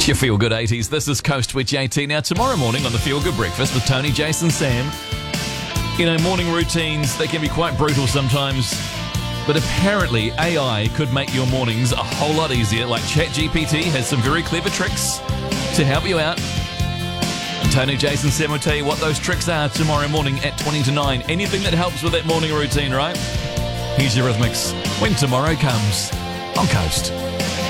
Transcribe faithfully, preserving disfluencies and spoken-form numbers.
It's your Feel Good eighties. This is Coast with J T. Now, tomorrow morning on the Feel Good Breakfast with Tony, Jason, Sam, you know, morning routines, they can be quite brutal sometimes, but apparently A I could make your mornings a whole lot easier. Like ChatGPT has some very clever tricks to help you out. And Tony, Jason, Sam will tell you what those tricks are tomorrow morning at twenty to nine. Anything that helps with that morning routine, right? Here's your Rhythmics when tomorrow comes on Coast.